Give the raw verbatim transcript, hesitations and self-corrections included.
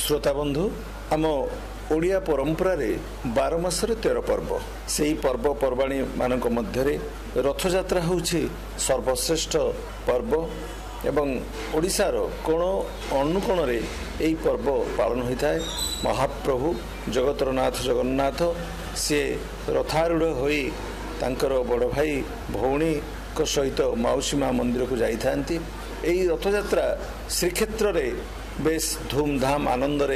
श्रोता बंधु आम ओडिया परंपरा रे बार मासरे तेरह पर्व से पर्व पर्वाणी मानक मध्यरे रथयात्रा होउछि सर्वश्रेष्ठ पर्व एवं ओडिशार कोण अनुकोण रे एई पर्व पालन होता है। महाप्रभु जगतर नाथ जगन्नाथ सी रथारूढ़ होई तांकर बड़ भाई भौणी को सहित माउसी माँ मंदिर को जाई थांती। एई रथयात्रा श्रीक्षेत्र रे बेस धूमधाम आनंद रे